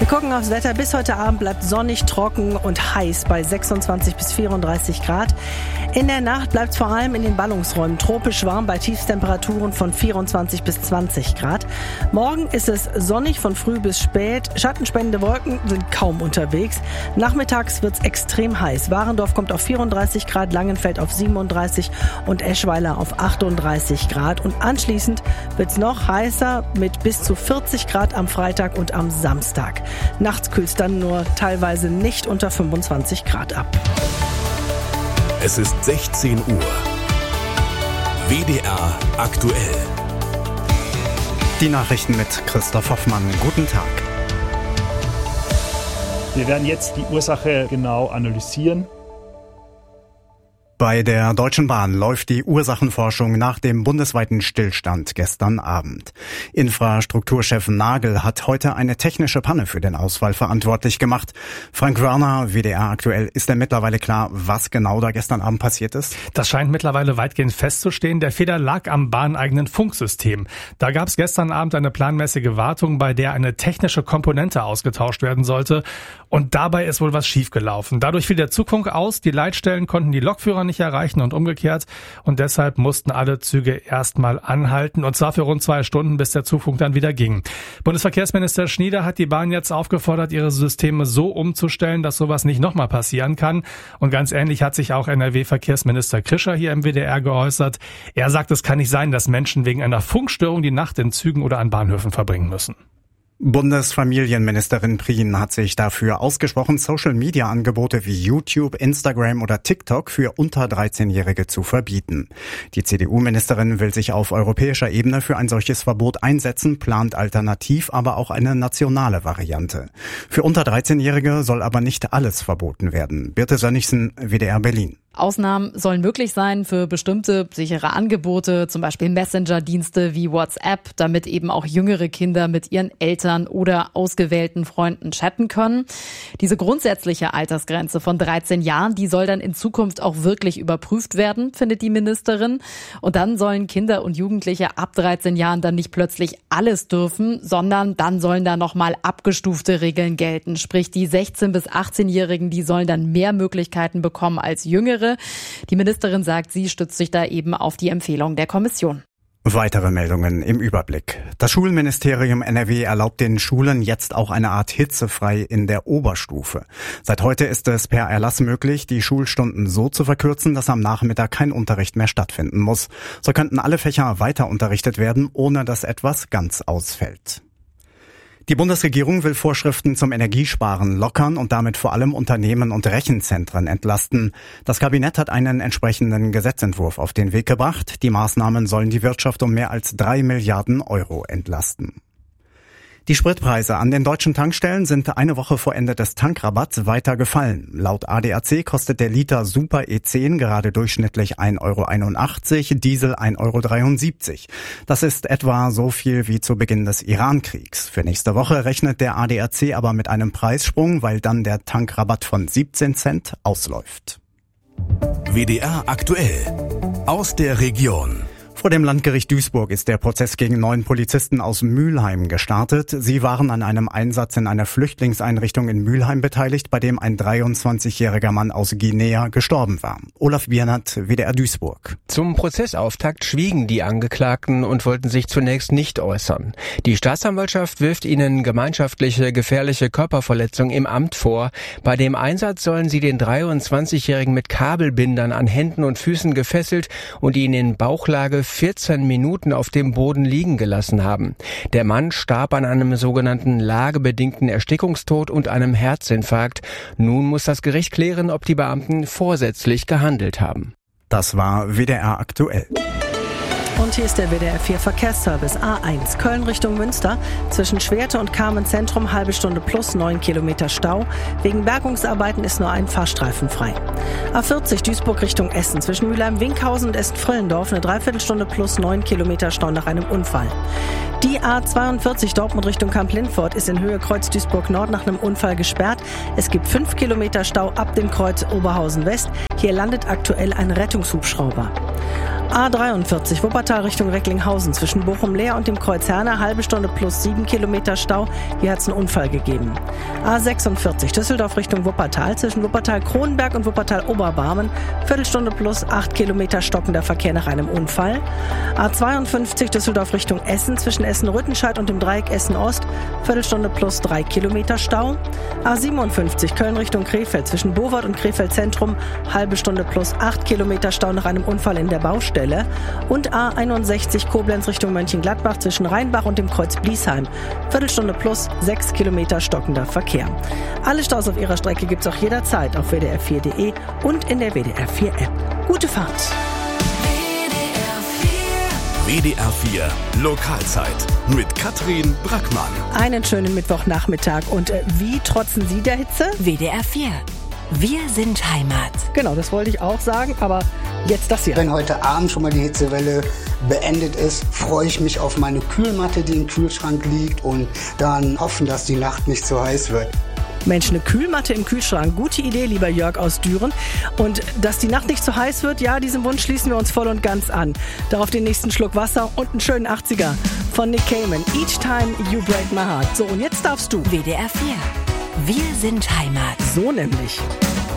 gucken aufs Wetter. Bis heute Abend bleibt sonnig, trocken und heiß bei 26 bis 34 Grad. In der Nacht bleibt es vor allem in den Ballungsräumen tropisch warm bei Tiefstemperaturen von 24 bis 20 Grad. Morgen ist es sonnig von früh bis spät. Schattenspendende Wolken sind kaum unterwegs. Nachmittags wird es extrem heiß. Warendorf kommt auf 34 Grad, Langenfeld auf 37 und Eschweiler auf 38 Grad. Und anschließend wird es noch heißer mit bis zu 40 Grad am Freitag und am Samstag. Nachts kühlt es dann nur teilweise nicht unter 25 Grad ab. Es ist 16 Uhr. WDR aktuell. Die Nachrichten mit Christoph Hoffmann. Guten Tag. Wir werden jetzt die Ursache genau analysieren. Bei der Deutschen Bahn läuft die Ursachenforschung nach dem bundesweiten Stillstand gestern Abend. Infrastrukturchef Nagel hat heute eine technische Panne für den Ausfall verantwortlich gemacht. Frank Wörner, WDR aktuell, ist denn mittlerweile klar, was genau da gestern Abend passiert ist? Das scheint mittlerweile weitgehend festzustehen. Der Fehler lag am bahneigenen Funksystem. Da gab es gestern Abend eine planmäßige Wartung, bei der eine technische Komponente ausgetauscht werden sollte. Und dabei ist wohl was schiefgelaufen. Dadurch fiel der Zugfunk aus, die Leitstellen konnten die Lokführer nicht erreichen und umgekehrt. Und deshalb mussten alle Züge erstmal anhalten, und zwar für rund 2 Stunden, bis der Zugfunk dann wieder ging. Bundesverkehrsminister Schnieder hat die Bahn jetzt aufgefordert, ihre Systeme so umzustellen, dass sowas nicht nochmal passieren kann. Und ganz ähnlich hat sich auch NRW-Verkehrsminister Krischer hier im WDR geäußert. Er sagt, es kann nicht sein, dass Menschen wegen einer Funkstörung die Nacht in Zügen oder an Bahnhöfen verbringen müssen. Bundesfamilienministerin Prien hat sich dafür ausgesprochen, Social-Media-Angebote wie YouTube, Instagram oder TikTok für unter 13-Jährige zu verbieten. Die CDU-Ministerin will sich auf europäischer Ebene für ein solches Verbot einsetzen, plant alternativ aber auch eine nationale Variante. Für unter 13-Jährige soll aber nicht alles verboten werden. Birte Sönnigsen, WDR Berlin. Ausnahmen sollen möglich sein für bestimmte sichere Angebote, zum Beispiel Messenger-Dienste wie WhatsApp, damit eben auch jüngere Kinder mit ihren Eltern oder ausgewählten Freunden chatten können. Diese grundsätzliche Altersgrenze von 13 Jahren, die soll dann in Zukunft auch wirklich überprüft werden, findet die Ministerin. Und dann sollen Kinder und Jugendliche ab 13 Jahren dann nicht plötzlich alles dürfen, sondern dann sollen da nochmal abgestufte Regeln gelten. Sprich, die 16- bis 18-Jährigen, die sollen dann mehr Möglichkeiten bekommen als Jüngere. Die Ministerin sagt, sie stützt sich da eben auf die Empfehlung der Kommission. Weitere Meldungen im Überblick. Das Schulministerium NRW erlaubt den Schulen jetzt auch eine Art hitzefrei in der Oberstufe. Seit heute ist es per Erlass möglich, die Schulstunden so zu verkürzen, dass am Nachmittag kein Unterricht mehr stattfinden muss. So könnten alle Fächer weiter unterrichtet werden, ohne dass etwas ganz ausfällt. Die Bundesregierung will Vorschriften zum Energiesparen lockern und damit vor allem Unternehmen und Rechenzentren entlasten. Das Kabinett hat einen entsprechenden Gesetzentwurf auf den Weg gebracht. Die Maßnahmen sollen die Wirtschaft um mehr als 3 Milliarden Euro entlasten. Die Spritpreise an den deutschen Tankstellen sind eine Woche vor Ende des Tankrabatts weiter gefallen. Laut ADAC kostet der Liter Super E10 gerade durchschnittlich 1,81 €, Diesel 1,73 €. Das ist etwa so viel wie zu Beginn des Iran-Kriegs. Für nächste Woche rechnet der ADAC aber mit einem Preissprung, weil dann der Tankrabatt von 17 Cent ausläuft. WDR aktuell. Aus der Region. Vor dem Landgericht Duisburg ist der Prozess gegen 9 Polizisten aus Mülheim gestartet. Sie waren an einem Einsatz in einer Flüchtlingseinrichtung in Mülheim beteiligt, bei dem ein 23-jähriger Mann aus Guinea gestorben war. Olaf Biernat, WDR Duisburg. Zum Prozessauftakt schwiegen die Angeklagten und wollten sich zunächst nicht äußern. Die Staatsanwaltschaft wirft ihnen gemeinschaftliche gefährliche Körperverletzung im Amt vor. Bei dem Einsatz sollen sie den 23-jährigen mit Kabelbindern an Händen und Füßen gefesselt und ihn in Bauchlage 14 Minuten auf dem Boden liegen gelassen haben. Der Mann starb an einem sogenannten lagebedingten Erstickungstod und einem Herzinfarkt. Nun muss das Gericht klären, ob die Beamten vorsätzlich gehandelt haben. Das war WDR aktuell. Und hier ist der WDR 4 Verkehrsservice. A1 Köln Richtung Münster. Zwischen Schwerte und Carmen Zentrum halbe Stunde plus 9 Kilometer Stau. Wegen Bergungsarbeiten ist nur ein Fahrstreifen frei. A40 Duisburg Richtung Essen. Zwischen Mülheim-Winkhausen und Essen-Frillendorf eine Dreiviertelstunde plus 9 Kilometer Stau nach einem Unfall. Die A42 Dortmund Richtung Kamp-Lindfort ist in Höhe Kreuz Duisburg Nord nach einem Unfall gesperrt. Es gibt 5 Kilometer Stau ab dem Kreuz Oberhausen West. Hier landet aktuell ein Rettungshubschrauber. A43 Wuppertal Richtung Recklinghausen zwischen Bochum-Leer und dem Kreuz Herne, halbe Stunde plus 7 Kilometer Stau. Hier hat es einen Unfall gegeben. A46 Düsseldorf Richtung Wuppertal zwischen Wuppertal-Kronenberg und Wuppertal-Oberbarmen, Viertelstunde plus 8 Kilometer stockender Verkehr nach einem Unfall. A52 Düsseldorf Richtung Essen zwischen Essen-Rüttenscheid und dem Dreieck Essen-Ost, Viertelstunde plus 3 Kilometer Stau. A57 Köln Richtung Krefeld zwischen Bowart und Krefeld Zentrum, halbe Stunde plus 8 Kilometer Stau nach einem Unfall in der Baustelle. Und A61 Koblenz Richtung Mönchengladbach zwischen Rheinbach und dem Kreuz Bliesheim. Viertelstunde plus 6 Kilometer stockender Verkehr. Alle Staus auf ihrer Strecke gibt's auch jederzeit auf wdr4.de und in der WDR4-App. Gute Fahrt! WDR 4 Lokalzeit mit Katrin Brackmann. Einen schönen Mittwochnachmittag. Und wie trotzen Sie der Hitze? WDR 4. Wir sind Heimat. Genau, das wollte ich auch sagen, aber jetzt das hier. Wenn heute Abend schon mal die Hitzewelle beendet ist, freue ich mich auf meine Kühlmatte, die im Kühlschrank liegt, und dann hoffen, dass die Nacht nicht so heiß wird. Mensch, eine Kühlmatte im Kühlschrank. Gute Idee, lieber Jörg aus Düren. Und dass die Nacht nicht zu heiß wird, ja, diesem Wunsch schließen wir uns voll und ganz an. Darauf den nächsten Schluck Wasser und einen schönen 80er von Nick Cayman. Each time you break my heart. So, und jetzt darfst du. WDR 4. Wir sind Heimat. So nämlich.